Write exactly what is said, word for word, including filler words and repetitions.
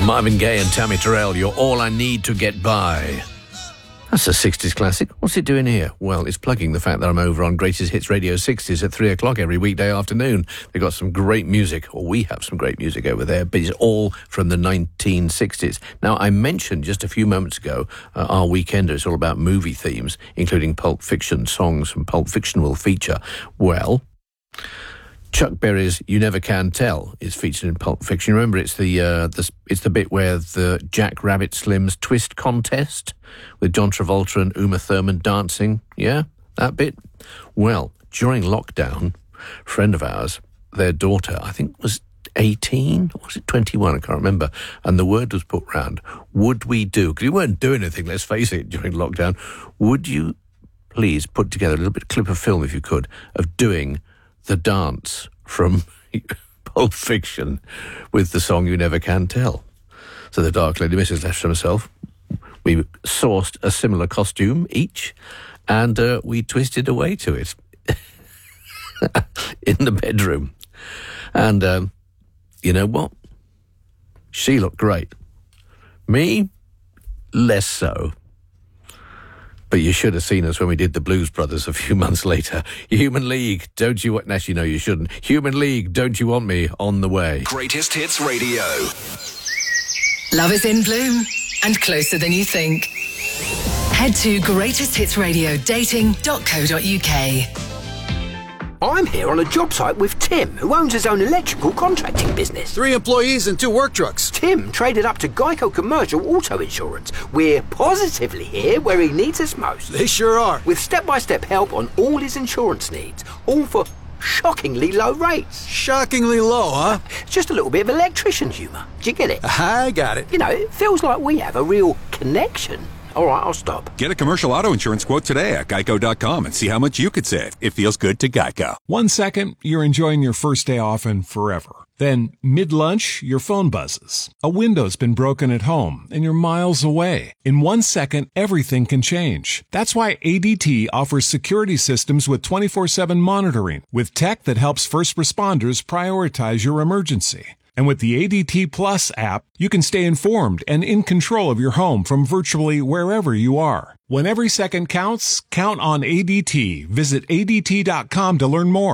Marvin Gaye and Tammy Terrell, You're All I Need to Get By. That's a sixties classic. What's it doing here? Well, it's plugging the fact that I'm over on Greatest Hits Radio sixties at three o'clock every weekday afternoon. They've got some great music, or we have some great music over there, but it's all from the nineteen sixties. Now, I mentioned just a few moments ago, uh, our Weekender is all about movie themes, including Pulp Fiction. Songs from Pulp Fiction will feature. Well, Chuck Berry's You Never Can Tell is featured in Pulp Fiction. Remember, it's the, uh, the it's the bit where the Jack Rabbit Slim's twist contest with John Travolta and Uma Thurman dancing. Yeah, that bit. Well, during lockdown, a friend of ours, their daughter, I think was eighteen, or was it twenty-one? I can't remember. And the word was put round, would we do, because we weren't doing anything, let's face it, during lockdown, would you please put together a little bit of clip of film, if you could, of doing the dance from Pulp Fiction with the song You Never Can Tell. So the Dark Lady Missus left to herself. We sourced a similar costume each, and uh, we twisted away to it in the bedroom. And um, you know what? She looked great. Me, less so. But you should have seen us when we did the Blues Brothers a few months later. Human League, don't you want... Actually, no, you shouldn't. Human League, don't you want me on the way? Greatest Hits Radio. Love is in bloom and closer than you think. Head to greatest hits radio dating dot co dot uk. I'm here on a job site with Tim, who owns his own electrical contracting business. Three employees and two work trucks. Tim traded up to Geico Commercial Auto Insurance. We're positively here where he needs us most. They sure are. With step-by-step help on all his insurance needs, all for shockingly low rates. Shockingly low, huh? Just a little bit of electrician humour. Do you get it? I got it. You know, it feels like we have a real connection. All right, I'll stop. Get a commercial auto insurance quote today at geico dot com and see how much you could save. It feels good to Geico. One second, you're enjoying your first day off and forever. Then, mid-lunch, your phone buzzes. A window's been broken at home, and you're miles away. In one second, everything can change. That's why A D T offers security systems with twenty-four seven monitoring, with tech that helps first responders prioritize your emergency. And with the A D T Plus app, you can stay informed and in control of your home from virtually wherever you are. When every second counts, count on A D T. Visit A D T dot com to learn more.